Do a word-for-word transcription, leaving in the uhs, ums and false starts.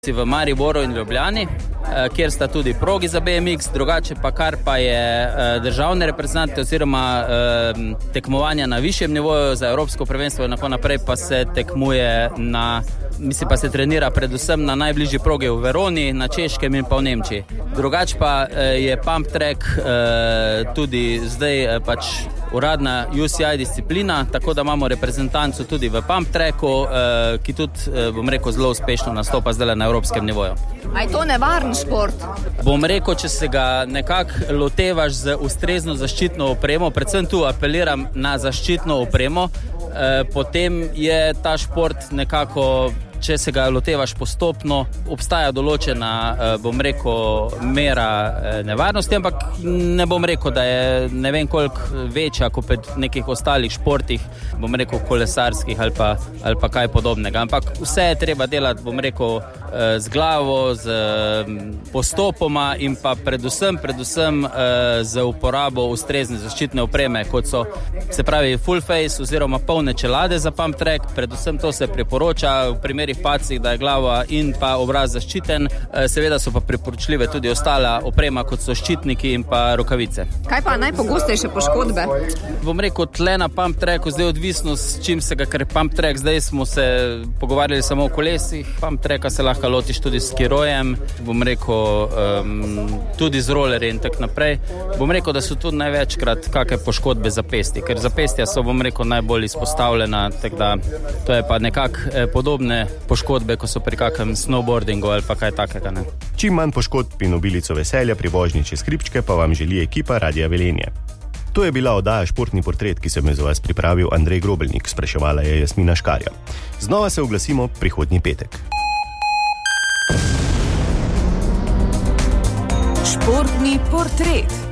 v Mariboru in Ljubljani, kjer sta tudi progi za B M X, drugače pa kar pa je državne reprezentante oziroma tekmovanja na višjem nivoju za evropsko prvenstvo in tako naprej pa se tekmuje na, mislim pa se trenira predvsem na najbližji progi v Veroni, na Češkem in pa v Nemčiji. Drugače pa je pump track tudi zdaj pač uradna U C I disciplina, tako da imamo reprezentanco tudi v pump tracku, ki tudi, bom rekel, zelo uspešno nastopa zdaj na evropskem nivoju. A je to nevaren šport? Bom rekel, če se ga nekako lotevaš z ustrezno zaščitno opremo, predvsem tu apeliram na zaščitno opremo, potem je ta šport nekako, če se ga lotevaš postopno, obstaja določena, bom rekel, mera nevarnosti, ampak ne bom rekel, da je ne vem koliko večja kot pri nekih ostalih športih, bom rekel, kolesarskih ali pa, ali pa kaj podobnega. Ampak vse je treba delati, bom rekel, z glavo, z postopoma in pa predvsem, predvsem z uporabo ustrezne zaščitne opreme, kot so, se pravi, full face oziroma polne čelade za pump track, predvsem to se priporoča v primerih pacih, da je glava in pa obraz zaščiten, seveda so pa priporočljive tudi ostala oprema, kot so ščitniki in pa rokavice. Kaj pa najpogostejše poškodbe? Bom rekel, tle na pump tracku zdaj odvisno s čim se ga, ker pump track, zdaj smo se pogovarjali samo o kolesih, pump tracka se lahko lotiš tudi s skirojem, bom rekel, um, tudi z rolerji in tak naprej. Bom rekel, da so tudi največkrat kakšne poškodbe zapesti, ker zapestja so, bom rekel, najbolj izpostavljena, tako da to je pa nekako eh, podobne poškodbe, ko so pri kakem snowboardingu ali pa kaj takega, ne. Čim manj poškodb in obilico veselja pri vožnji čez hribčke pa vam želi ekipa Radia Velenje. To je bila oddaja Športni portret, ki sem jo za vas pripravil Andrej Grobelnik, spraševala je Jasmina Škarja. Znova se oglasimo prihodnji petek. Športni portret.